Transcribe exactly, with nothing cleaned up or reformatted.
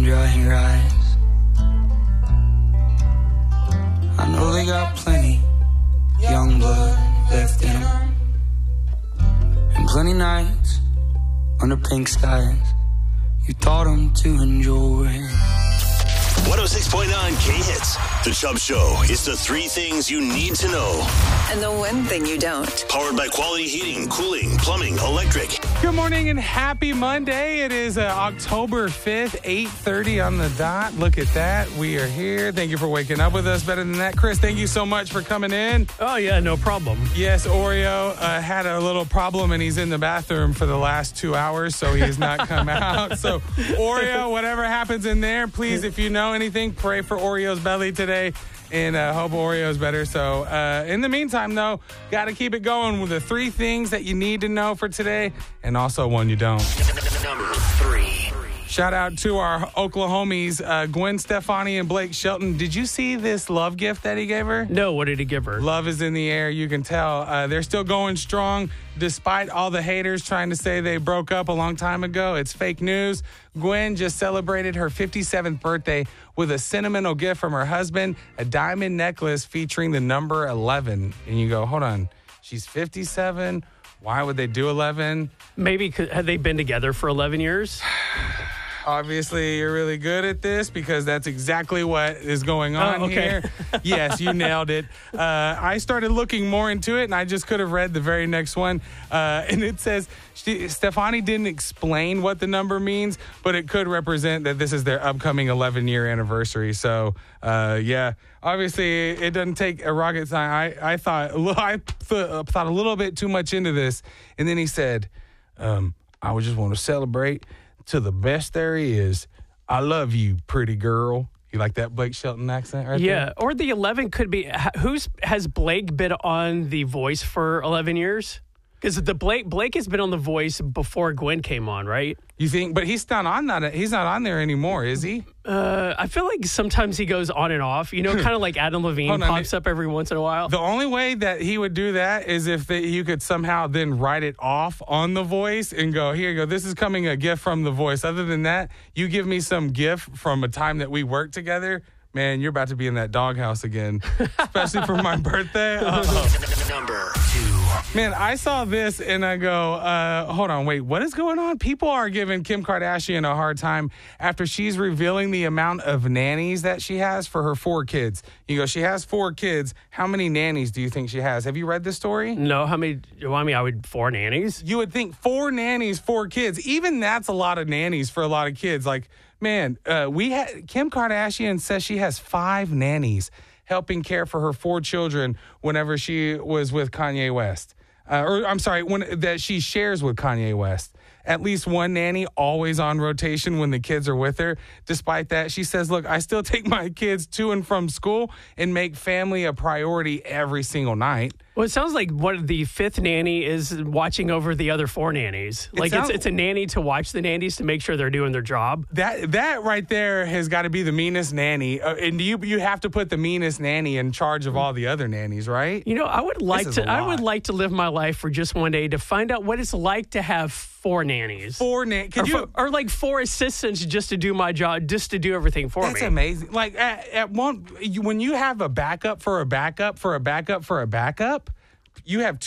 dry your eyes. I know they got plenty young blood left in them, and plenty nights under pink skies you taught them to enjoy. one oh six point nine K-Hits. The Chubb Show is the three things you need to know. And the one thing you don't. Powered by Quality Heating, Cooling, Plumbing, Electric. Good morning and happy Monday. It is uh, October fifth, eight thirty on the dot. Look at that. We are here. Thank you for waking up with us. Better than that. Chris, thank you so much for coming in. Oh, yeah, no problem. Yes, Oreo uh, had a little problem and he's in the bathroom for the last two hours, so he has not come out. So, Oreo, whatever happens in there, please, if you know anything, pray for Oreo's belly today. And uh, hope Oreo's better. So uh, in the meantime, though, got to keep it going with the three things that you need to know for today, and also one you don't. Number three. Shout out to our Oklahomies, uh, Gwen Stefani and Blake Shelton. Did you see this love gift that he gave her? No, what did he give her? Love is in the air. You can tell. Uh, they're still going strong despite all the haters trying to say they broke up a long time ago. It's fake news. Gwen just celebrated her fifty-seventh birthday with a sentimental gift from her husband, a diamond necklace featuring the number eleven. And you go, hold on, she's fifty-seven. Why would they do eleven? Maybe could, had they been together for eleven years? Obviously, you're really good at this because that's exactly what is going on oh, okay. here. Yes, you nailed it. Uh, I started looking more into it, and I just could have read the very next one. Uh, and it says, she, Stefani didn't explain what the number means, but it could represent that this is their upcoming eleven-year anniversary. So, uh, yeah, obviously, it doesn't take a rocket science. I, I, thought, I th- thought a little bit too much into this. And then he said, um, I would just want to celebrate to the best there is. I love you, pretty girl. You like that Blake Shelton accent right yeah, there? Yeah, or the eleven could be, who's, has Blake been on The Voice for eleven years? Because the Blake Blake has been on The Voice before Gwen came on, right? You think? But he's not on that. He's not on there anymore, is he? Uh, I feel like sometimes he goes on and off. You know, kind of like Adam Levine pops up every once in a while. The only way that he would do that is if the, you could somehow then write it off on The Voice and go, here you go, this is coming a gift from The Voice. Other than that, you give me some gift from a time that we worked together, man, you're about to be in that doghouse again, especially for my birthday. Uh-oh. Number two. Man, I saw this and I go, uh, hold on, wait, what is going on? People are giving Kim Kardashian a hard time after she's revealing the amount of nannies that she has for her four kids. You go, she has four kids. How many nannies do you think she has? Have you read this story? No, how many? Well, I mean, I would four nannies. You would think four nannies, four kids. Even that's a lot of nannies for a lot of kids. Like, man, uh, we had Kim Kardashian says she has five nannies helping care for her four children whenever she was with Kanye West. Uh, or I'm sorry, when that she shares with Kanye West. At least one nanny always on rotation when the kids are with her. Despite that, she says, look, I still take my kids to and from school and make family a priority every single night. Well, it sounds like what the fifth nanny is watching over the other four nannies. It like sounds, it's it's a nanny to watch the nannies to make sure they're doing their job. That that right there has got to be the meanest nanny. Uh, and you you have to put the meanest nanny in charge of all the other nannies, right? You know, I would like This is to a I lot. would like to live my life for just one day to find out what it's like to have four nannies. Four nannies. Or, You, fo- or like four assistants just to do my job, just to do everything for that's me. amazing. Like at, at one, you, when you have a backup for a backup for a backup for a backup, you have